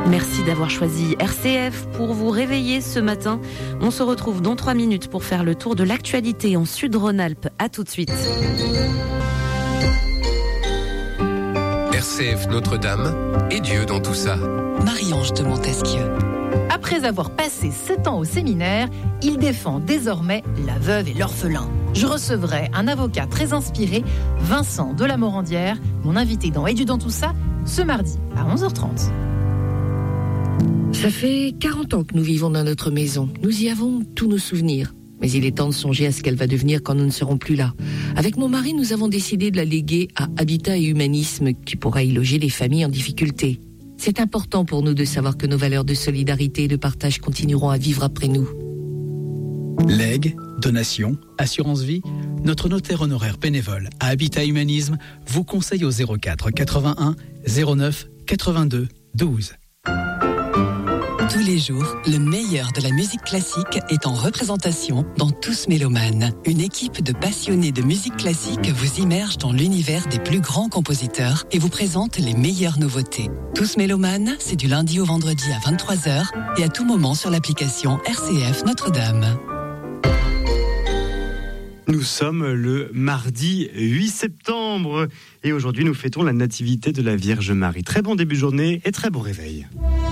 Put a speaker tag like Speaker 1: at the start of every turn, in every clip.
Speaker 1: Merci d'avoir choisi RCF pour vous réveiller ce matin. On se retrouve dans 3 minutes pour faire le tour de l'actualité en Sud-Rhône-Alpes. À tout de suite.
Speaker 2: RCF Notre-Dame et Dieu dans tout ça.
Speaker 3: Marie-Ange de Montesquieu. Après avoir passé 7 ans au séminaire, il défend désormais la veuve et l'orphelin. Je recevrai un avocat très inspiré, Vincent de la Morandière, mon invité dans Et Dieu dans tout ça, ce mardi à 11h30.
Speaker 4: Ça fait 40 ans que nous vivons dans notre maison. Nous y avons tous nos souvenirs. Mais il est temps de songer à ce qu'elle va devenir quand nous ne serons plus là. Avec mon mari, nous avons décidé de la léguer à Habitat et Humanisme, qui pourra y loger les familles en difficulté. C'est important pour nous de savoir que nos valeurs de solidarité et de partage continueront à vivre après nous.
Speaker 5: Legs, donations, assurance vie, notre notaire honoraire bénévole à Habitat Humanisme vous conseille au 04 81 09 82 12.
Speaker 3: Tous les jours, le meilleur de la musique classique est en représentation dans Tous Mélomanes. Une équipe de passionnés de musique classique vous immerge dans l'univers des plus grands compositeurs et vous présente les meilleures nouveautés. Tous Mélomanes, c'est du lundi au vendredi à 23h et à tout moment sur l'application RCF Notre-Dame.
Speaker 6: Nous sommes le mardi 8 septembre et aujourd'hui nous fêtons la nativité de la Vierge Marie. Très bon début de journée et très bon réveil.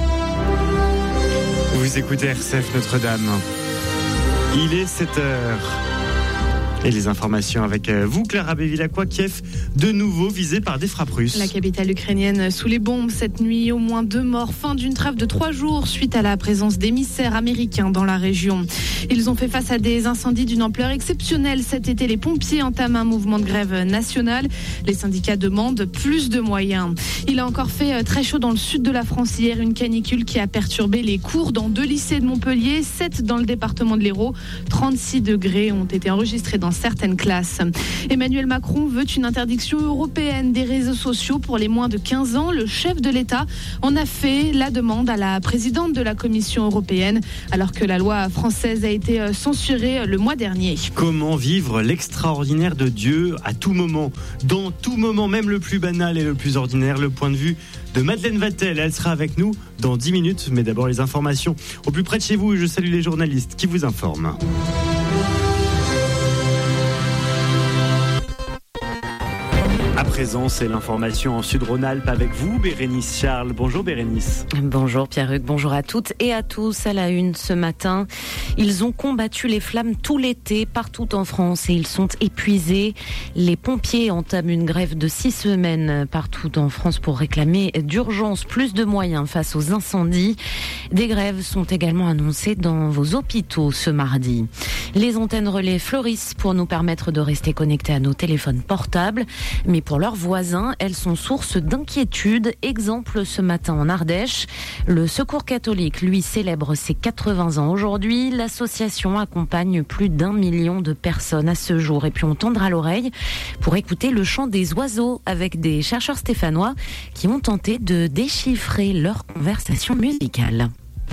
Speaker 6: Vous écoutez RCF Notre-Dame. Il est 7h. Et les informations avec vous, Clara Bévilacqua. Kiev, de nouveau visé par des frappes russes.
Speaker 7: La capitale ukrainienne sous les bombes cette nuit, au moins 2 morts. Fin d'une trêve de 3 jours suite à la présence d'émissaires américains dans la région. Ils ont fait face à des incendies d'une ampleur exceptionnelle. Cet été, les pompiers entament un mouvement de grève nationale. Les syndicats demandent plus de moyens. Il a encore fait très chaud dans le sud de la France hier. Une canicule qui a perturbé les cours dans 2 lycées de Montpellier, 7 dans le département de l'Hérault. 36 degrés ont été enregistrés dans certaines classes. Emmanuel Macron veut une interdiction européenne des réseaux sociaux pour les moins de 15 ans. Le chef de l'État en a fait la demande à la présidente de la Commission européenne, alors que la loi française a été censurée le mois dernier.
Speaker 6: Comment vivre l'extraordinaire de Dieu à tout moment, dans tout moment, même le plus banal et le plus ordinaire? Le point de vue de Madeleine Vatel, elle sera avec nous dans 10 minutes, mais d'abord les informations au plus près de chez vous. Je salue les journalistes qui vous informent. À présent, c'est l'information en Sud-Rhône-Alpes avec vous, Bérénice Charles. Bonjour Bérénice.
Speaker 1: Bonjour Pierre-Hugues, bonjour à toutes et à tous. À la une ce matin, ils ont combattu les flammes tout l'été partout en France et ils sont épuisés. Les pompiers entament une grève de 6 semaines partout en France pour réclamer d'urgence plus de moyens face aux incendies. Des grèves sont également annoncées dans vos hôpitaux ce mardi. Les antennes relais fleurissent pour nous permettre de rester connectés à nos téléphones portables, mais pour leurs voisins, elles sont source d'inquiétude. Exemple ce matin en Ardèche. Le Secours catholique, lui, célèbre ses 80 ans aujourd'hui. L'association accompagne plus d'1 million de personnes à ce jour. Et puis on tendra l'oreille pour écouter le chant des oiseaux avec des chercheurs stéphanois qui ont tenté de déchiffrer leur conversation musicale.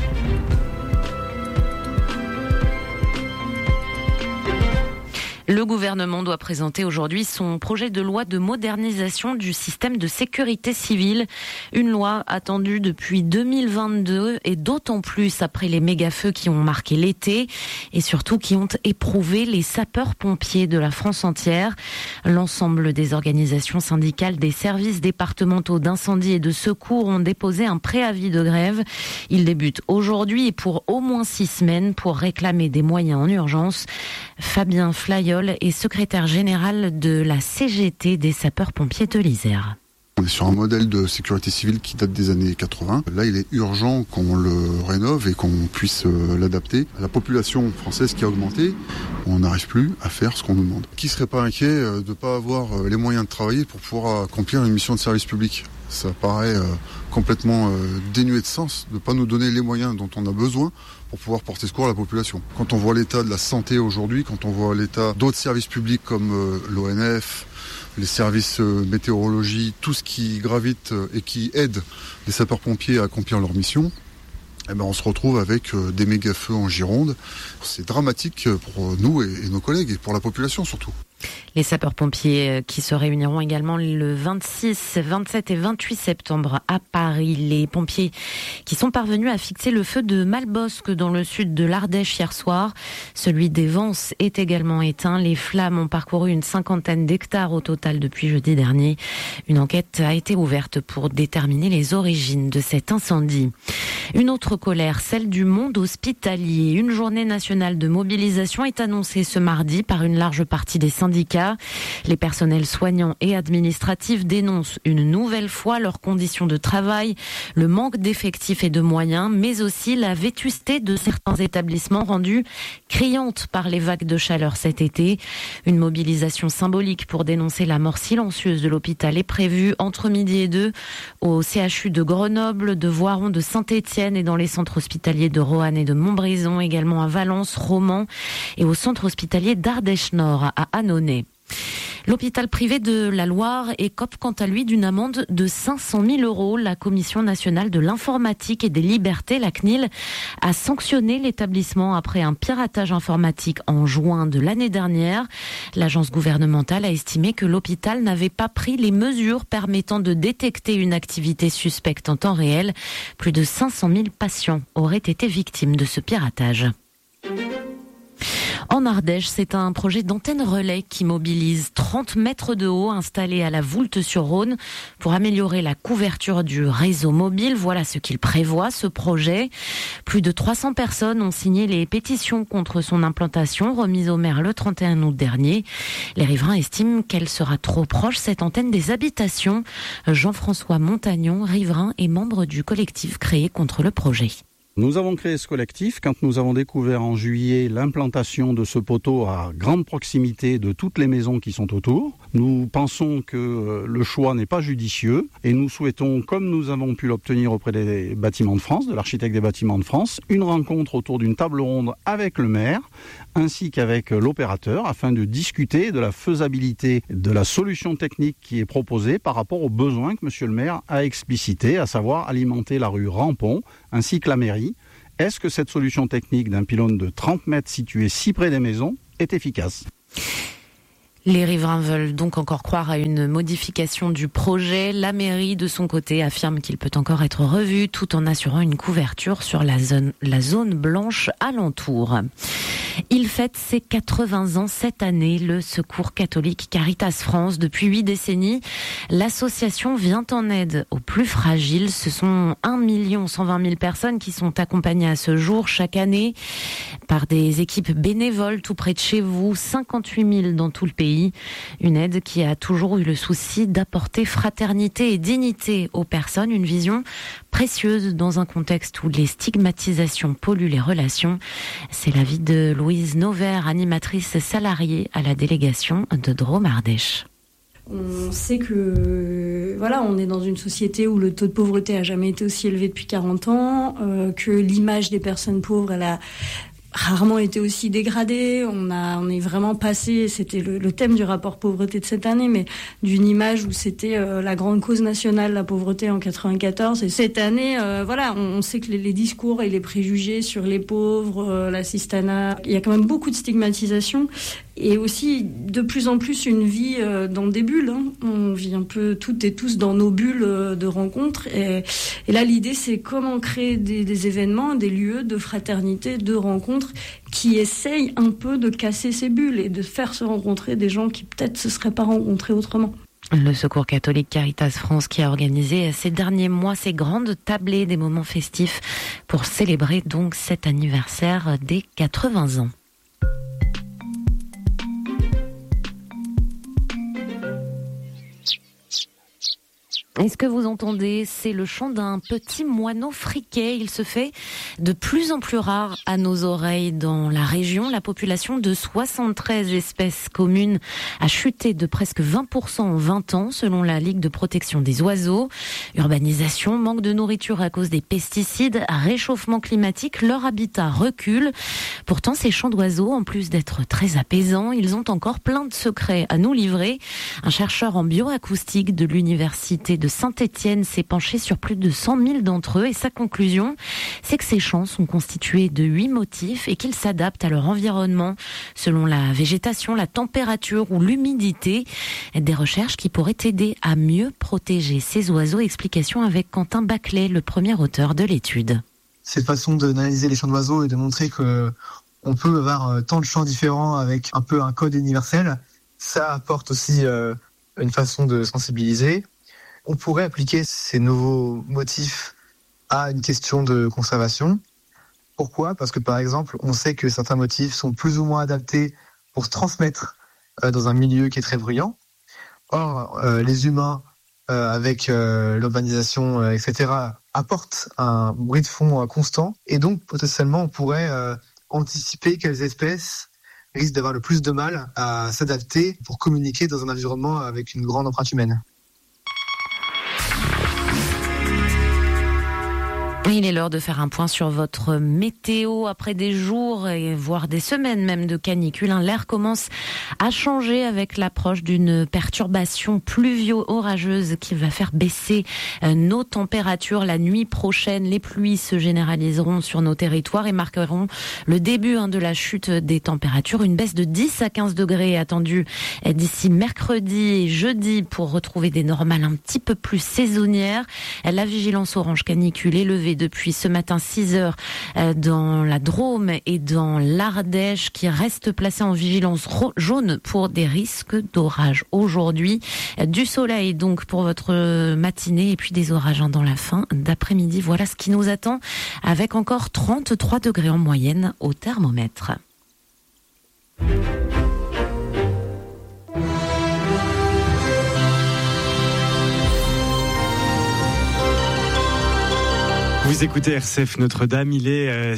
Speaker 1: Le gouvernement doit présenter aujourd'hui son projet de loi de modernisation du système de sécurité civile. Une loi attendue depuis 2022 et d'autant plus après les méga-feux qui ont marqué l'été et surtout qui ont éprouvé les sapeurs-pompiers de la France entière. L'ensemble des organisations syndicales des services départementaux d'incendie et de secours ont déposé un préavis de grève. Il débute aujourd'hui et pour au moins 6 semaines pour réclamer des moyens en urgence. Fabien Flayol est secrétaire général de la CGT des sapeurs-pompiers de l'Isère.
Speaker 8: On est sur un modèle de sécurité civile qui date des années 80. Là, il est urgent qu'on le rénove et qu'on puisse l'adapter. La population française qui a augmenté, on n'arrive plus à faire ce qu'on nous demande. Qui serait pas inquiet de ne pas avoir les moyens de travailler pour pouvoir accomplir une mission de service public ? Ça paraît complètement dénué de sens de ne pas nous donner les moyens dont on a besoin pour pouvoir porter secours à la population. Quand on voit l'état de la santé aujourd'hui, quand on voit l'état d'autres services publics comme l'ONF, les services météorologie, tout ce qui gravite et qui aide les sapeurs-pompiers à accomplir leur mission, eh ben on se retrouve avec des méga-feux en Gironde. C'est dramatique pour nous et nos collègues et pour la population surtout.
Speaker 1: Les sapeurs-pompiers qui se réuniront également le 26, 27 et 28 septembre à Paris. Les pompiers qui sont parvenus à fixer le feu de Malbosc dans le sud de l'Ardèche hier soir. Celui des Vences est également éteint. Les flammes ont parcouru une 50aine d'hectares au total depuis jeudi dernier. Une enquête a été ouverte pour déterminer les origines de cet incendie. Une autre colère, celle du monde hospitalier. Une journée nationale de mobilisation est annoncée ce mardi par une large partie des syndicats. Les personnels soignants et administratifs dénoncent une nouvelle fois leurs conditions de travail, le manque d'effectifs et de moyens, mais aussi la vétusté de certains établissements rendus criantes par les vagues de chaleur cet été. Une mobilisation symbolique pour dénoncer la mort silencieuse de l'hôpital est prévue entre midi et 2 au CHU de Grenoble, de Voiron, de Saint-Étienne et dans les centres hospitaliers de Roanne et de Montbrison, également à Valence, Romans et au centre hospitalier d'Ardèche-Nord à Annonay. L'hôpital privé de la Loire écope quant à lui d'une amende de 500 000 €. La Commission nationale de l'informatique et des libertés, la CNIL, a sanctionné l'établissement après un piratage informatique en juin de l'année dernière. L'agence gouvernementale a estimé que l'hôpital n'avait pas pris les mesures permettant de détecter une activité suspecte en temps réel. Plus de 500 000 patients auraient été victimes de ce piratage. En Ardèche, c'est un projet d'antenne relais qui mobilise 30 mètres de haut installé à la Voulte-sur-Rhône pour améliorer la couverture du réseau mobile. Voilà ce qu'il prévoit, ce projet. Plus de 300 personnes ont signé les pétitions contre son implantation, remise au maire le 31 août dernier. Les riverains estiment qu'elle sera trop proche, cette antenne, des habitations. Jean-François Montagnon, riverain et membre du collectif créé contre le projet.
Speaker 9: Nous avons créé ce collectif quand nous avons découvert en juillet l'implantation de ce poteau à grande proximité de toutes les maisons qui sont autour. Nous pensons que le choix n'est pas judicieux et nous souhaitons, comme nous avons pu l'obtenir auprès des Bâtiments de France, de l'architecte des Bâtiments de France, une rencontre autour d'une table ronde avec le maire ainsi qu'avec l'opérateur afin de discuter de la faisabilité de la solution technique qui est proposée par rapport aux besoins que monsieur le maire a explicités, à savoir alimenter la rue Rampon ainsi que la mairie. Est-ce que cette solution technique d'un pylône de 30 mètres situé si près des maisons est efficace ?
Speaker 1: Les riverains veulent donc encore croire à une modification du projet. La mairie, de son côté, affirme qu'il peut encore être revu tout en assurant une couverture sur la zone blanche alentour. Il fête ses 80 ans cette année, le Secours catholique Caritas France. Depuis 8 décennies, l'association vient en aide aux plus fragiles. Ce sont 1 120 000 personnes qui sont accompagnées à ce jour chaque année par des équipes bénévoles tout près de chez vous, 58 000 dans tout le pays. Une aide qui a toujours eu le souci d'apporter fraternité et dignité aux personnes, une vision précieuse dans un contexte où les stigmatisations polluent les relations. C'est l'avis de Louise Nover, animatrice salariée à la délégation de Drôme-Ardèche.
Speaker 10: On sait que on est dans une société où le taux de pauvreté a jamais été aussi élevé depuis 40 ans, que l'image des personnes pauvres, elle a rarement été aussi dégradée. On est vraiment passé, c'était le thème du rapport pauvreté de cette année, mais d'une image où c'était la grande cause nationale, la pauvreté en 94. Et cette année, on sait que les discours et les préjugés sur les pauvres, l'assistanat, il y a quand même beaucoup de stigmatisation. Et aussi, de plus en plus, une vie dans des bulles. On vit un peu toutes et tous dans nos bulles de rencontres. Et là, l'idée, c'est comment créer des événements, des lieux de fraternité, de rencontres qui essayent un peu de casser ces bulles et de faire se rencontrer des gens qui peut-être se seraient pas rencontrés autrement.
Speaker 1: Le Secours catholique Caritas France qui a organisé ces derniers mois ces grandes tablées, des moments festifs pour célébrer donc cet anniversaire des 80 ans. Et ce que vous entendez, c'est le chant d'un petit moineau friquet. Il se fait de plus en plus rare à nos oreilles dans la région. La population de 73 espèces communes a chuté de presque 20% en 20 ans, selon la Ligue de protection des oiseaux. Urbanisation, manque de nourriture à cause des pesticides, réchauffement climatique, leur habitat recule. Pourtant, ces chants d'oiseaux, en plus d'être très apaisants, ils ont encore plein de secrets à nous livrer. Un chercheur en bioacoustique de l'université de Saint-Étienne s'est penché sur plus de 100 000 d'entre eux et sa conclusion, c'est que ces chants sont constitués de 8 motifs et qu'ils s'adaptent à leur environnement selon la végétation, la température ou l'humidité. Des recherches qui pourraient aider à mieux protéger ces oiseaux. Explication avec Quentin Baclet, le premier auteur de l'étude.
Speaker 11: Cette façon d'analyser les chants d'oiseaux et de montrer que on peut avoir tant de chants différents avec un peu un code universel, ça apporte aussi une façon de sensibiliser. On pourrait appliquer ces nouveaux motifs à une question de conservation. Pourquoi ? Parce que par exemple, on sait que certains motifs sont plus ou moins adaptés pour se transmettre dans un milieu qui est très bruyant. Or, les humains, avec l'urbanisation, etc., apportent un bruit de fond constant. Et donc, potentiellement, on pourrait anticiper quelles espèces risquent d'avoir le plus de mal à s'adapter pour communiquer dans un environnement avec une grande empreinte humaine.
Speaker 1: Il est l'heure de faire un point sur votre météo. Après des jours et voire des semaines même de canicule, l'air commence à changer avec l'approche d'une perturbation pluvio-orageuse qui va faire baisser nos températures. La nuit prochaine, les pluies se généraliseront sur nos territoires et marqueront le début de la chute des températures. Une baisse de 10 à 15 degrés est attendue d'ici mercredi et jeudi pour retrouver des normales un petit peu plus saisonnières. La vigilance orange canicule est levée depuis ce matin 6h dans la Drôme et dans l'Ardèche qui reste placée en vigilance jaune pour des risques d'orage. Aujourd'hui, du soleil donc pour votre matinée et puis des orages dans la fin d'après-midi. Voilà ce qui nous attend avec encore 33 degrés en moyenne au thermomètre.
Speaker 6: Vous écoutez RCF Notre-Dame, il est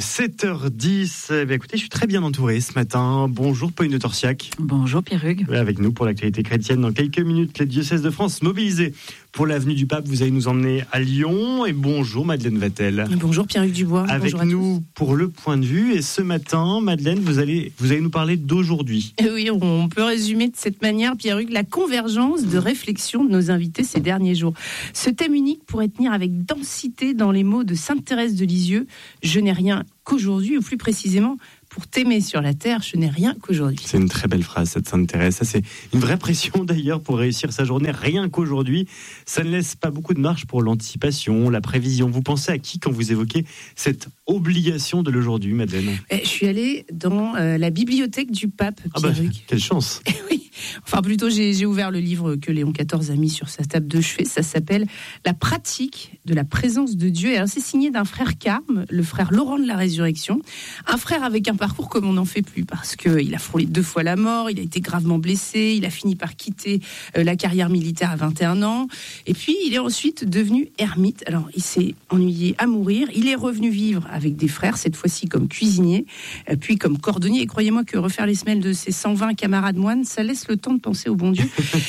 Speaker 6: 7h10. Eh bien, écoutez, je suis très bien entouré ce matin. Bonjour Pauline de Torsiac.
Speaker 12: Bonjour Pierre-Hugues.
Speaker 6: Avec nous pour l'actualité chrétienne. Dans quelques minutes, les diocèses de France mobilisés pour l'avenue du Pape. Vous allez nous emmener à Lyon. Et bonjour Madeleine Vatel.
Speaker 12: Bonjour Pierre-Hugues Dubois.
Speaker 6: Avec nous pour le point de vue. Et ce matin, Madeleine, vous allez nous parler d'aujourd'hui.
Speaker 12: Oui, on peut résumer de cette manière, Pierre-Hugues, la convergence de réflexion de nos invités ces derniers jours. Ce thème unique pourrait tenir avec densité dans les mots de Sainte Thérèse de Lisieux. Je n'ai rien qu'aujourd'hui, ou plus précisément, pour t'aimer sur la terre, je n'ai rien qu'aujourd'hui.
Speaker 6: C'est une très belle phrase, cette Sainte Thérèse. Ça, c'est une vraie pression d'ailleurs pour réussir sa journée. Rien qu'aujourd'hui, ça ne laisse pas beaucoup de marge pour l'anticipation, la prévision. Vous pensez à qui quand vous évoquez cette obligation de l'aujourd'hui, Madeleine ?
Speaker 12: Je suis allée dans la bibliothèque du pape, Pierre-Hugues.
Speaker 6: Quelle chance.
Speaker 12: Oui, enfin plutôt j'ai ouvert le livre que Léon XIV a mis sur sa table de chevet. Ça s'appelle « La pratique de la présence de Dieu ». Et alors c'est signé d'un frère carme, le frère Laurent de la Résurrection. Un frère avec un parcours comme on n'en fait plus, parce qu'il a frôlé 2 fois la mort, il a été gravement blessé, il a fini par quitter la carrière militaire à 21 ans, et puis il est ensuite devenu ermite. Alors il s'est ennuyé à mourir, il est revenu vivre avec des frères, cette fois-ci comme cuisinier, puis comme cordonnier, et croyez-moi que refaire les semelles de ses 120 camarades moines, ça laisse le temps de penser au bon Dieu.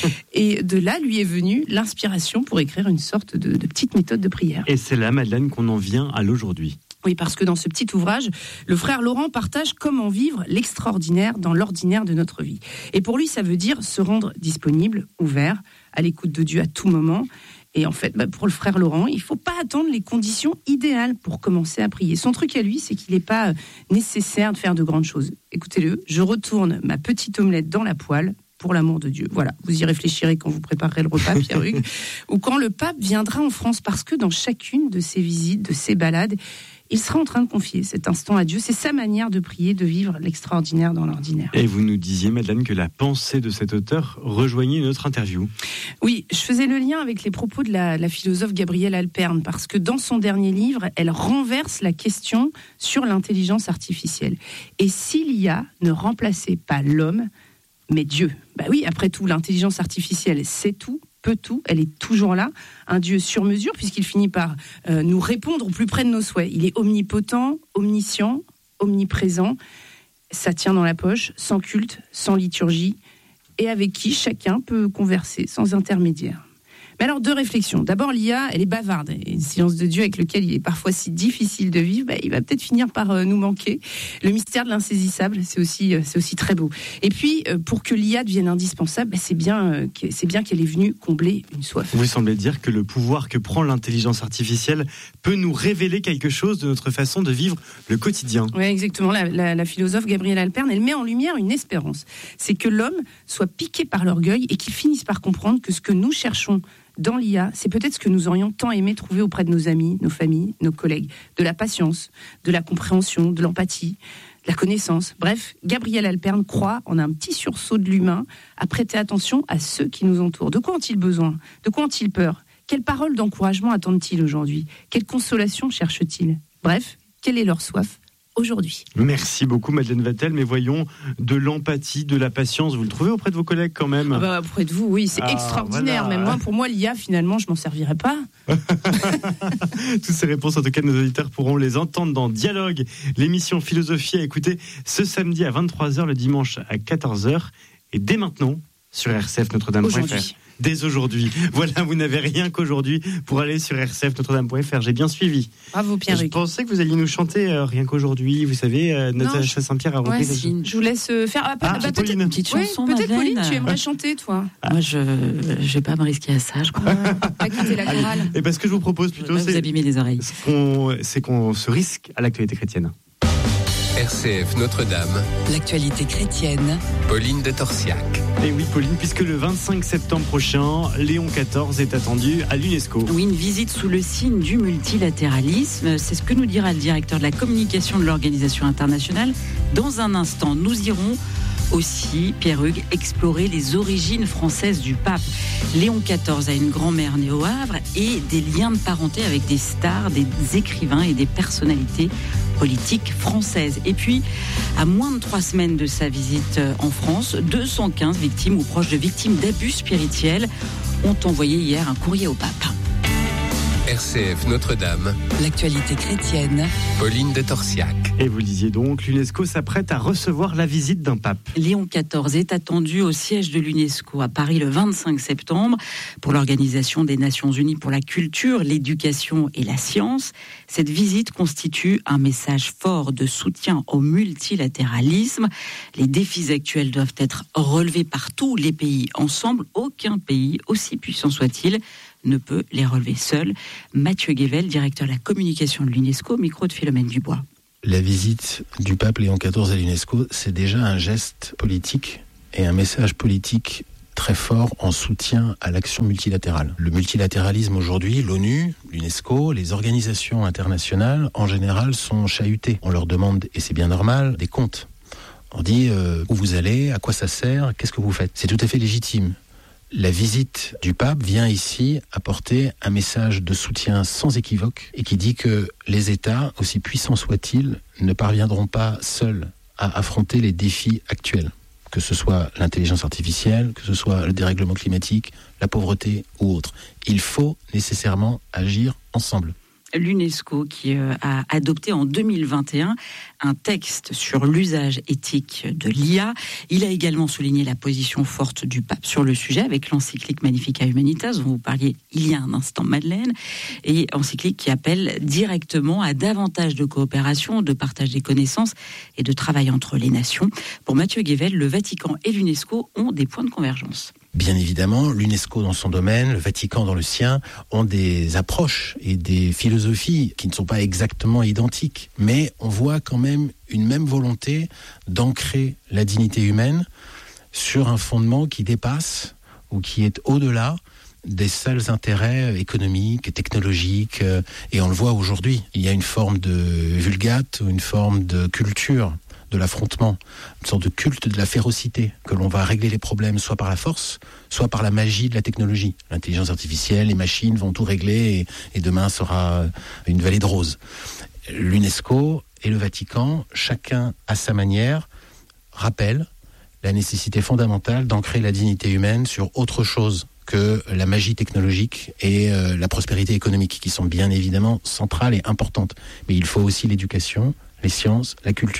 Speaker 12: Et de là lui est venue l'inspiration pour écrire une sorte de petite méthode de prière.
Speaker 6: Et c'est là, Madeleine, qu'on en vient à l'aujourd'hui.
Speaker 12: Oui, parce que dans ce petit ouvrage, le frère Laurent partage comment vivre l'extraordinaire dans l'ordinaire de notre vie. Et pour lui, ça veut dire se rendre disponible, ouvert, à l'écoute de Dieu à tout moment. Et en fait, pour le frère Laurent, il ne faut pas attendre les conditions idéales pour commencer à prier. Son truc à lui, c'est qu'il n'est pas nécessaire de faire de grandes choses. Écoutez-le, je retourne ma petite omelette dans la poêle, pour l'amour de Dieu. Voilà, vous y réfléchirez quand vous préparerez le repas, Pierre-Hugues, ou quand le pape viendra en France, parce que dans chacune de ses visites, de ses balades, il sera en train de confier cet instant à Dieu. C'est sa manière de prier, de vivre l'extraordinaire dans l'ordinaire.
Speaker 6: Et vous nous disiez, Madeleine, que la pensée de cet auteur rejoignait notre interview.
Speaker 12: Oui, je faisais le lien avec les propos de la philosophe Gabrielle Alperne, parce que dans son dernier livre, elle renverse la question sur l'intelligence artificielle. Et si l'IA ne remplaçait pas l'homme, mais Dieu. Bah oui, après tout, l'intelligence artificielle, c'est tout, peut tout, elle est toujours là. Un Dieu sur mesure, puisqu'il finit par nous répondre au plus près de nos souhaits. Il est omnipotent, omniscient, omniprésent. Ça tient dans la poche, sans culte, sans liturgie, et avec qui chacun peut converser sans intermédiaire. Mais alors, 2 réflexions. D'abord, l'IA, elle est bavarde. Et le silence de Dieu avec lequel il est parfois si difficile de vivre, il va peut-être finir par nous manquer. Le mystère de l'insaisissable, c'est aussi très beau. Et puis, pour que l'IA devienne indispensable, c'est bien qu'elle est venue combler une soif.
Speaker 6: Vous semblez dire que le pouvoir que prend l'intelligence artificielle peut nous révéler quelque chose de notre façon de vivre le quotidien.
Speaker 12: Oui, exactement. La philosophe Gabrielle Alpern, elle met en lumière une espérance. C'est que l'homme soit piqué par l'orgueil et qu'il finisse par comprendre que ce que nous cherchons dans l'IA, c'est peut-être ce que nous aurions tant aimé trouver auprès de nos amis, nos familles, nos collègues. De la patience, de la compréhension, de l'empathie, de la connaissance. Bref, Gabrielle Alpern croit en un petit sursaut de l'humain à prêter attention à ceux qui nous entourent. De quoi ont-ils besoin ? De quoi ont-ils peur ? Quelles paroles d'encouragement attendent-ils aujourd'hui ? Quelle consolation cherchent-ils ? Bref, quelle est leur soif aujourd'hui?
Speaker 6: Merci beaucoup Madeleine Vatel, mais voyons, de l'empathie, de la patience, vous le trouvez auprès de vos collègues quand même?
Speaker 12: Auprès de vous, oui, c'est extraordinaire. Voilà. Même moi, pour moi, l'IA, finalement, je m'en servirais pas.
Speaker 6: Toutes ces réponses, en tout cas, nos auditeurs pourront les entendre dans Dialogue, l'émission Philosophie à écouter ce samedi à 23h, le dimanche à 14h, et dès maintenant sur RCF Notre-Dame.fr. Dès aujourd'hui. Voilà, vous n'avez rien qu'aujourd'hui pour aller sur RCF Notre-Dame.fr. J'ai bien suivi.
Speaker 12: Bravo Pierre.
Speaker 6: Je pensais que vous alliez nous chanter rien qu'aujourd'hui. Vous savez, Natacha Saint-Pierre a repris.
Speaker 12: Je vous laisse faire.
Speaker 1: Peut-être une petite chanson.
Speaker 12: Peut-être Pauline, tu aimerais chanter, toi.
Speaker 1: Moi, je vais pas me risquer à ça, je crois.
Speaker 12: Pas quitter la chorale.
Speaker 6: Et parce que je vous propose plutôt,
Speaker 1: c'est vous abîmer les oreilles.
Speaker 6: C'est qu'on se risque à l'actualité chrétienne.
Speaker 2: RCF Notre-Dame.
Speaker 3: L'actualité chrétienne.
Speaker 2: Pauline de Torsiac.
Speaker 6: Et oui, Pauline, puisque le 25 septembre prochain, Léon XIV est attendu à l'UNESCO.
Speaker 1: Oui, une visite sous le signe du multilatéralisme. C'est ce que nous dira le directeur de la communication de l'organisation internationale. Dans un instant, nous irons aussi, Pierre Hugues, explorer les origines françaises du pape. Léon XIV a une grand-mère née au Havre et des liens de parenté avec des stars, des écrivains et des personnalités politiques françaises. Et puis, à moins de 3 semaines de sa visite en France, 215 victimes ou proches de victimes d'abus spirituels ont envoyé hier un courrier au pape.
Speaker 2: RCF Notre-Dame.
Speaker 3: L'actualité chrétienne.
Speaker 2: Pauline de Torsiac.
Speaker 6: Et vous le disiez donc, l'UNESCO s'apprête à recevoir la visite d'un pape.
Speaker 1: Léon XIV est attendu au siège de l'UNESCO à Paris le 25 septembre pour l'Organisation des Nations Unies pour la culture, l'éducation et la science. Cette visite constitue un message fort de soutien au multilatéralisme. Les défis actuels doivent être relevés par tous les pays ensemble. Aucun pays, aussi puissant soit-il, ne peut les relever seul. Mathieu Guével, directeur de la communication de l'UNESCO, micro de Philomène Dubois.
Speaker 13: La visite du pape Léon XIV à l'UNESCO, c'est déjà un geste politique et un message politique très fort en soutien à l'action multilatérale. Le multilatéralisme aujourd'hui, l'ONU, l'UNESCO, les organisations internationales, en général, sont chahutées. On leur demande, et c'est bien normal, des comptes. On dit où vous allez, à quoi ça sert, qu'est-ce que vous faites. C'est tout à fait légitime. La visite du pape vient ici apporter un message de soutien sans équivoque et qui dit que les États, aussi puissants soient-ils, ne parviendront pas seuls à affronter les défis actuels, que ce soit l'intelligence artificielle, que ce soit le dérèglement climatique, la pauvreté ou autre. Il faut nécessairement agir ensemble.
Speaker 1: L'UNESCO qui a adopté en 2021 un texte sur l'usage éthique de l'IA. Il a également souligné la position forte du pape sur le sujet avec l'encyclique Magnificat Humanitas dont vous parliez il y a un instant, Madeleine, et encyclique qui appelle directement à davantage de coopération, de partage des connaissances et de travail entre les nations. Pour Mathieu Guével, le Vatican et l'UNESCO ont des points de convergence.
Speaker 13: Bien évidemment, l'UNESCO dans son domaine, le Vatican dans le sien, ont des approches et des philosophies qui ne sont pas exactement identiques. Mais on voit quand même une même volonté d'ancrer la dignité humaine sur un fondement qui dépasse ou qui est au-delà des seuls intérêts économiques, technologiques. Et on le voit aujourd'hui. Il y a une forme de vulgate, une forme de culture de l'affrontement, une sorte de culte de la férocité, que l'on va régler les problèmes soit par la force, soit par la magie de la technologie. L'intelligence artificielle, les machines vont tout régler et demain sera une vallée de roses. L'UNESCO et le Vatican, chacun à sa manière, rappellent la nécessité fondamentale d'ancrer la dignité humaine sur autre chose que la magie technologique et la prospérité économique, qui sont bien évidemment centrales et importantes. Mais il faut aussi l'éducation, les sciences, la culture.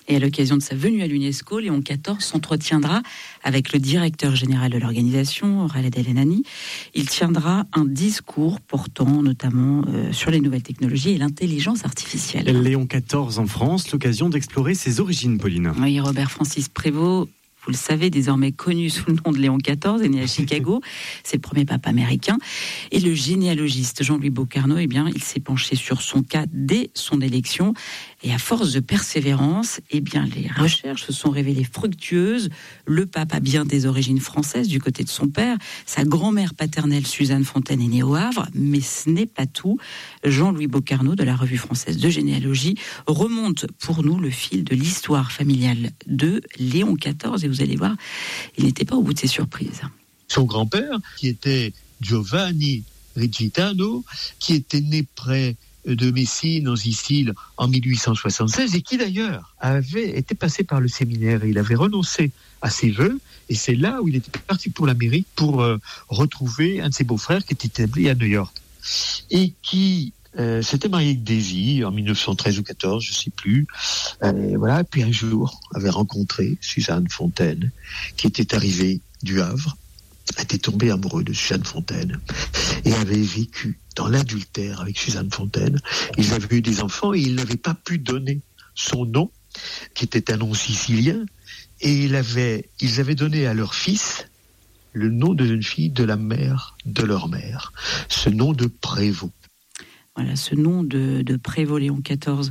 Speaker 14: Et à l'occasion de sa venue à l'UNESCO, Léon XIV s'entretiendra avec le directeur général de l'organisation, Khaled El-Enani. Il tiendra un discours portant notamment sur les nouvelles technologies et l'intelligence artificielle.
Speaker 6: Léon XIV en France, l'occasion d'explorer ses origines, Pauline.
Speaker 14: Oui, Robert Francis Prévost, vous le savez, désormais connu sous le nom de Léon XIV, est né à Chicago. C'est le premier pape américain. Et le généalogiste Jean-Louis Bocarno, eh bien, il s'est penché sur son cas dès son élection. Et à force de persévérance, eh bien, les recherches se sont révélées fructueuses. Le pape a bien des origines françaises du côté de son père. Sa grand-mère paternelle, Suzanne Fontaine, est née au Havre. Mais ce n'est pas tout. Jean-Louis Bocarno, de la Revue française de généalogie, remonte pour nous le fil de l'histoire familiale de Léon XIV. Et vous allez voir, il n'était pas au bout de ses surprises.
Speaker 15: Son grand-père, qui était Giovanni Rigitano, qui était né près de Messine, en Sicile, en 1876, et qui d'ailleurs avait été passé par le séminaire. Il avait renoncé à ses vœux, et c'est là où il était parti pour l'Amérique pour retrouver un de ses beaux-frères qui était établi à New York, et qui s'était marié avec Daisy en 1913 ou 14, je ne sais plus. Voilà. Puis un jour, avait rencontré Suzanne Fontaine, qui était arrivée du Havre, était tombé amoureux de Suzanne Fontaine et avait vécu dans l'adultère avec Suzanne Fontaine. Ils avaient eu des enfants et il n'avait pas pu donner son nom, qui était un nom sicilien, et ils avaient donné à leur fils le nom de jeune fille de la mère de leur mère, ce nom de Prévost.
Speaker 14: Voilà, ce nom de Prévost Léon XIV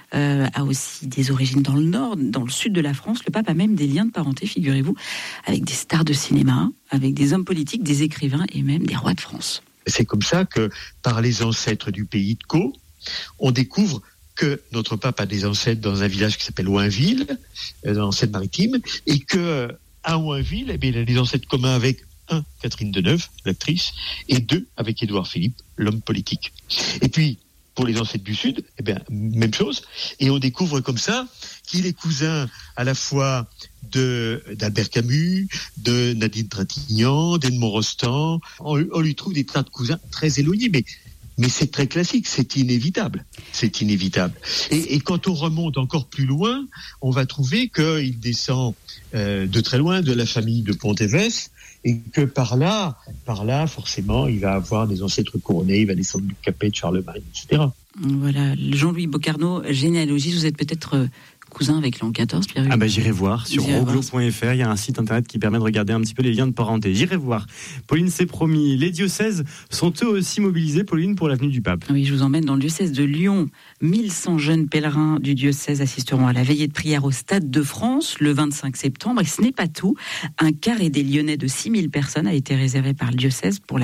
Speaker 14: a aussi des origines dans le nord, dans le sud de la France. Le pape a même des liens de parenté, figurez-vous, avec des stars de cinéma, avec des hommes politiques, des écrivains et même des rois de France.
Speaker 15: C'est comme ça que, par les ancêtres du pays de Caux, on découvre que notre pape a des ancêtres dans un village qui s'appelle Oinville, dans Seine-Maritime, et que à Oinville, eh bien, il a des ancêtres communs avec Catherine Deneuve, l'actrice, et 2 avec Édouard Philippe, l'homme politique. Et puis, pour les ancêtres du Sud, eh bien, même chose. Et on découvre comme ça qu'il est cousin à la fois d'Albert Camus, de Nadine Trintignant, d'Edmond Rostand. On lui trouve des tas de cousins très éloignés, mais c'est très classique, c'est inévitable. C'est inévitable. Et quand on remonte encore plus loin, on va trouver qu'il descend de très loin de la famille de Pontévès, et que par là, forcément, il va avoir des ancêtres couronnés, il va descendre du Capet, de Charlemagne, etc.
Speaker 14: Voilà, Jean-Louis Bocarno, généalogiste, vous êtes peut-être cousin avec Léon XIV, Pierre-Hugues.
Speaker 6: Ah bah j'irai voir sur roglo.fr, il y a un site internet qui permet de regarder un petit peu les liens de parenté. J'irai voir. Pauline, c'est promis. Les diocèses sont eux aussi mobilisés, Pauline, pour l'avenue du pape.
Speaker 14: Oui, je vous emmène dans le diocèse de Lyon. 1100 jeunes pèlerins du diocèse assisteront à la veillée de prière au Stade de France le 25 septembre. Et ce n'est pas tout. Un carré des Lyonnais de 6000 personnes a été réservé par le diocèse pour la